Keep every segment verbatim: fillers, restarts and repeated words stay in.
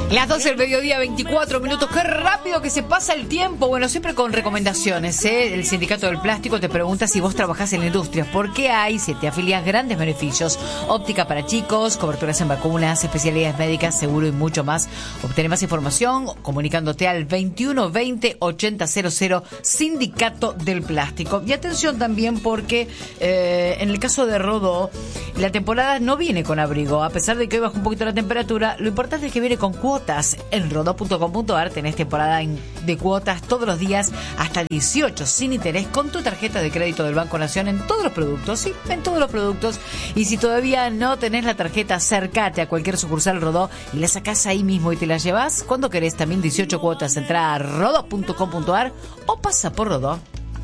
Las doce del mediodía, veinticuatro minutos. Qué rápido que se pasa el tiempo. Bueno, siempre con recomendaciones, ¿eh? El Sindicato del Plástico te pregunta si vos trabajás en la industria. ¿Por qué hay, si te afilias, grandes beneficios? Óptica para chicos, coberturas en vacunas, especialidades médicas, seguro y mucho más. Obtener más información comunicándote al veintiuno veinte ochenta cero cero, Sindicato del Plástico. Y atención también porque eh, en el caso de Rodó, la temporada no viene con abrigo. A pesar de que hoy baja un poquito la temperatura, lo importante es que viene con cuotas. En rodó punto com punto ar tenés temporada de cuotas todos los días hasta dieciocho sin interés con tu tarjeta de crédito del Banco Nación en todos los productos, sí, en todos los productos. Y si todavía no tenés la tarjeta, acércate a cualquier sucursal Rodó y la sacás ahí mismo y te la llevas cuando querés. También dieciocho cuotas. Entrá a rodó punto com punto ar o pasa por Rodó.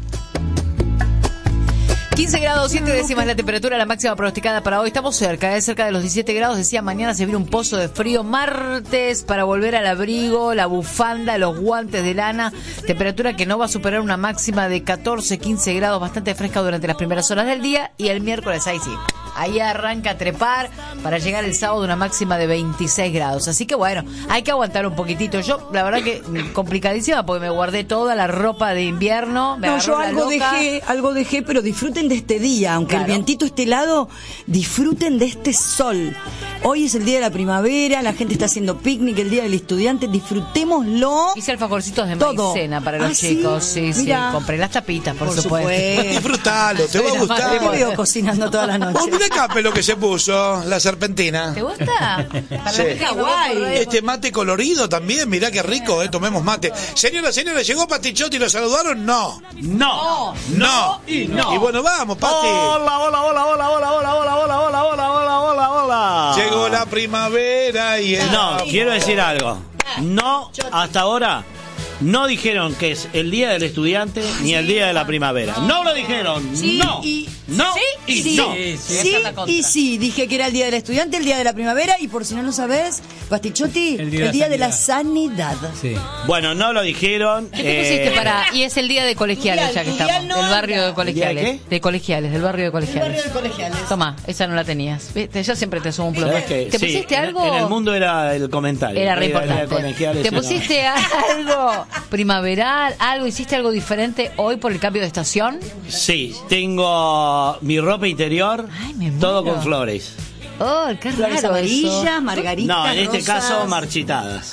quince grados, siete décimas la temperatura, la máxima pronosticada para hoy. Estamos cerca, ¿eh? cerca de los diecisiete grados. Decía, mañana se viene un pozo de frío. Martes para volver al abrigo, la bufanda, los guantes de lana. Temperatura que no va a superar una máxima de catorce, quince grados, bastante fresca durante las primeras horas del día. Y el miércoles, ahí sí, ahí arranca a trepar para llegar el sábado a una máxima de veintiséis grados. Así que bueno, hay que aguantar un poquitito. Yo, la verdad que complicadísima porque me guardé toda la ropa de invierno. Me no, yo algo loca. dejé, algo dejé, pero disfruten de este día, aunque claro. el vientito esté helado, disfruten de este sol. Hoy es el día de la primavera, la gente está haciendo picnic, el día del estudiante, disfrutémoslo. Hice alfajorcitos de todo. maicena para los ¿Ah, chicos, sí, sí, Mira. sí. Compré las tapitas, por, por supuesto. supuesto. Disfrutalo, te va a gustar. Te veo cocinando toda la noche. Oh, mira Cape lo que se puso, la serpentina. ¿Te gusta? Para Sí. la guay. Este mate colorido también, mirá qué rico, eh, tomemos mate. Señora, señora, ¿llegó Patichotti y lo saludaron? No. No. No. Y no. Y bueno, vamos, Pati. Hola, hola, hola, hola, hola, hola, hola, hola, hola, hola, hola, hola, hola. Llegó la primavera y el... No, quiero decir algo. No, hasta ahora no dijeron que es el día del estudiante ni el día de la primavera. No lo dijeron. Sí, no. y, no sí, y sí, no. Sí, Sí, sí, sí, y sí, dije que era el día del estudiante, el día de la primavera, y por si no lo sabés, Pastichotti, el día, el día de la sanidad. Sí. Bueno, no lo dijeron. ¿Qué te pusiste eh, para...? Y es el día de colegiales, ya que Mundial, estamos. mundial Del barrio no de colegiales. ¿El día De colegiales, del barrio de El colegiales. barrio de colegiales. Toma, esa no la tenías. ¿Viste? Yo siempre te sumo un plomo. ¿Sabés qué? ¿Te Sí, pusiste en- algo? En el mundo era el comentario. Era re Era- era importante. colegiales, ¿Te era- pusiste algo primaveral, algo, hiciste algo diferente hoy por el cambio de estación? Sí, tengo mi ropa interior, Ay, me todo muero. con flores. Oh, qué Flores raro amarillas, eso. margaritas, No, en este rosas. caso marchitadas.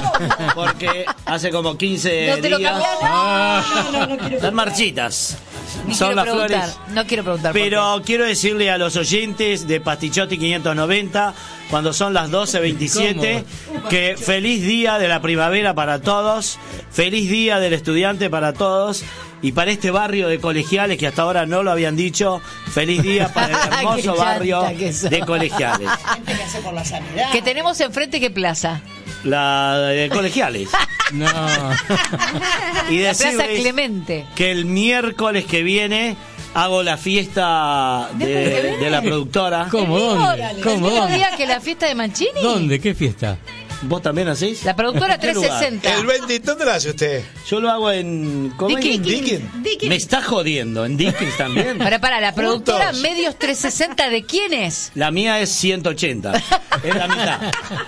Porque hace como quince No te lo días. cambias, Ah, No, no quiero Están marchitas. Ni Son quiero las preguntar, flores. no quiero preguntar por Pero quiero decirle a los oyentes de Pastichotti quinientos noventa, cuando son las doce veintisiete, que feliz día de la primavera para todos, feliz día del estudiante para todos, y para este barrio de colegiales que hasta ahora no lo habían dicho, feliz día para el Qué hermoso chanta barrio que sos. de colegiales. Gente que hace por la sanidad. qué. ¿Que tenemos enfrente qué plaza? La de colegiales. No. Y La Plaza decirles Clemente. que el miércoles que viene hago la fiesta ¿Después que de, viene? de la productora. ¿Cómo? ¿El ¿Dónde? mismo- ¿Cómo? ¿El mismo ¿Dónde? día que la fiesta de Mancini? ¿Dónde? ¿Qué fiesta? ¿Vos también hacés? La productora ¿En qué lugar? trescientos sesenta. El veinte, ¿dónde lo hace usted? Yo lo hago en... ¿cómo es? Dickens. Dickens. Me está jodiendo, en Dickens también. Para, para, la productora Juntos. Medios trescientos sesenta, ¿de quién es? La mía es ciento ochenta. Es la mitad.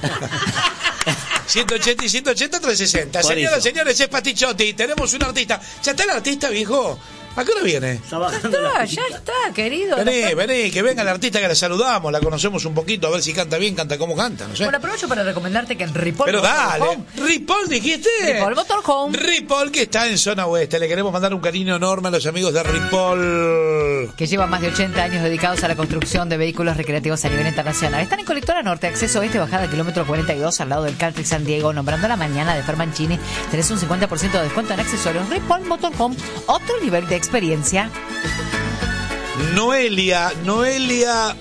ciento ochenta y ciento ochenta, trescientos sesenta. Por Señoras, eso. señores, es Pastichotti. Tenemos un artista. ¿Ya está el artista, viejo? ¿A qué hora viene? Está bajando Ah, la ya está, querido. Vení, vení, que venga el artista que la saludamos, la conocemos un poquito, a ver si canta bien, canta como canta, no sé. Bueno, aprovecho para recomendarte que en Ripoll Pero dale, Motorhome, Ripoll dijiste. Ripoll Motorhome, Ripoll, que está en zona oeste. Le queremos mandar un cariño enorme a los amigos de Ripoll. que lleva más de ochenta años dedicados a la construcción de vehículos recreativos a nivel internacional. Están en Colectora Norte, acceso oeste, bajada kilómetro cuarenta y dos, al lado del Caltrix San Diego. Nombrando la mañana de Fermancini, tenés un cincuenta por ciento de descuento en accesorios. Ripoll Motorhome, otro nivel de experiencia. Noelia, Noelia.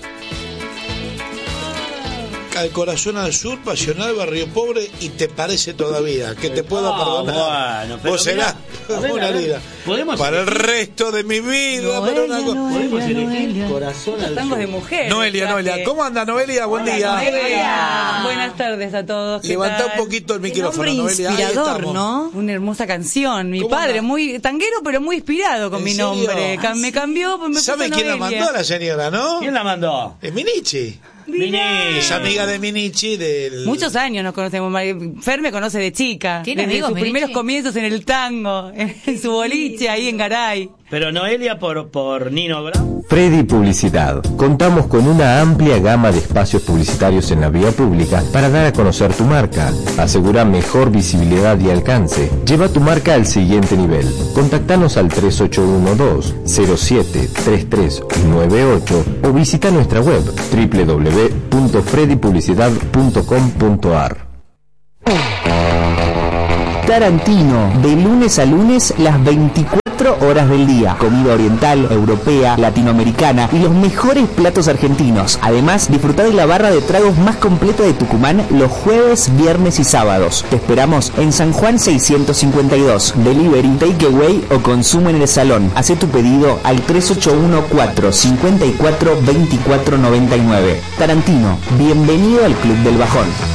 Al corazón al sur, pasional, barrio pobre, y te parece todavía que te puedo Ah, perdonar. bueno, pero Vos serás mirá, a ver, una a ver, vida ¿podemos para el elegir? resto de mi vida. pero una co- Podemos elegir corazón al Tangos de sur. mujeres. Noelia, traje. Noelia, ¿cómo anda Noelia? Buen día. Noelia. Buenas tardes a todos. ¿qué Levantá tal? un poquito el Qué micrófono, nombre Noelia. Ahí inspirador, estamos. ¿no? Una hermosa canción. Mi ¿Cómo padre, anda? muy tanguero, pero muy inspirado con ¿En mi serio? nombre. Ah, Ca- me cambió, me puso ¿Sabe quién la Noelia. mandó a la señora, no? ¿Quién la mandó? Es Minichi. Mini. Es amiga de Minichi del... Muchos años nos conocemos. Fer me conoce de chica. ¿Tiene Desde amigos, sus Minichi? primeros comienzos en el tango, en su boliche ahí en Garay. Pero Noelia por, por Nino Brown. Freddy Publicidad. Contamos con una amplia gama de espacios publicitarios en la vía pública para dar a conocer tu marca. Asegura mejor visibilidad y alcance. Lleva tu marca al siguiente nivel. Contactanos al tres ocho uno dos cero siete tres tres nueve ocho o visita nuestra web doble u doble u doble u punto freddy publicidad punto com punto a r. Tarantino, de lunes a lunes, las veinticuatro horas del día. Comida oriental, europea, latinoamericana y los mejores platos argentinos. Además, disfruta de la barra de tragos más completa de Tucumán los jueves, viernes y sábados. Te esperamos en San Juan seiscientos cincuenta y dos. Delivery, takeaway o consumo en el salón. Haz tu pedido al tres ocho uno cuatro cinco cuatro dos cuatro nueve nueve. Tarantino, bienvenido al Club del Bajón.